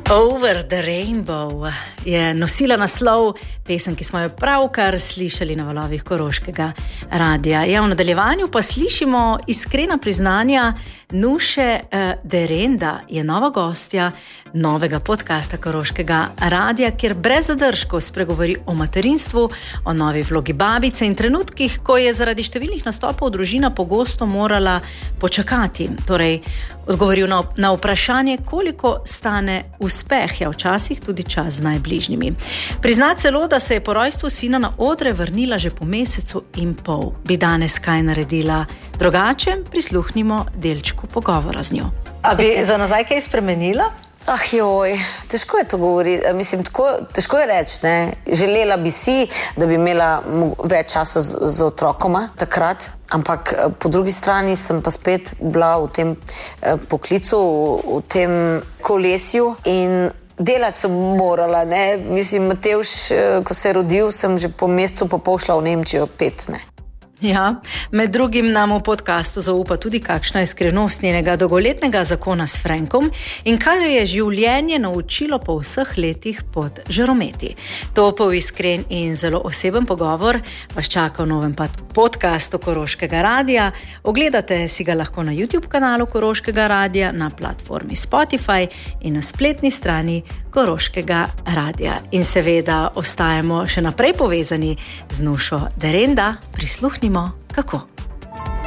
Over the Rainbow je nosila naslov pesem, ki smo jo pravkar slišali na valovih Koroškega radia. Ja, v nadaljevanju pa slišimo iskrena priznanja Nuše Derenda, je nova gostja novega podcasta Koroškega radia, kjer brez zadržkov spregovori o materinstvu, o novi vlogi babice in trenutkih, ko je zaradi številnih nastopov družina pogosto morala počakati. Torej, odgovoril na vprašanje, koliko stane uspeh, ja včasih tudi čas z najbližnjimi. Prizna celo, da se je po rojstvu sina na odre vrnila že po mesecu in pol. Bi danes kaj naredila drugače? Prisluhnimo delčku pogovora z njo. A bi za nazaj kaj spremenila? Težko je to govoriti, težko je reči, ne. Želela bi si, da bi imela več časa z otrokoma takrat, ampak po drugi strani sem pa spet bila v tem poklicu, v tem kolesju in delati sem morala, ne. Mislim, Matevž, ko se je rodil, sem že po mesecu pa pol šla v Nemčijo 5, ne. Ja, med drugim nam v podcastu zaupa tudi kakšna iskrenost njenega dolgoletnega zakona s Frankom in kaj jo je življenje naučilo po vseh letih pod žarometi. To pol iskren in zelo oseben pogovor vas čaka v novem podcastu Koroškega radia. Ogledate si ga lahko na YouTube kanalu Koroškega radia, na platformi Spotify in na spletni strani Koroškega radia. In seveda ostajamo še naprej povezani z Nušo Derenda. Prisluhnimo, kako.